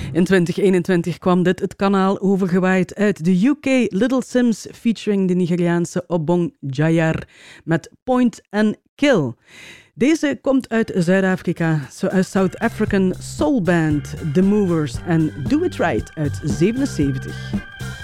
In 2021 kwam dit het kanaal overgewaaid uit de UK, Little Sims featuring de Nigeriaanse Obong Jayar met Point and Kill. Deze komt uit Zuid-Afrika, South African Soul Band, The Movers en Do It Right uit 77.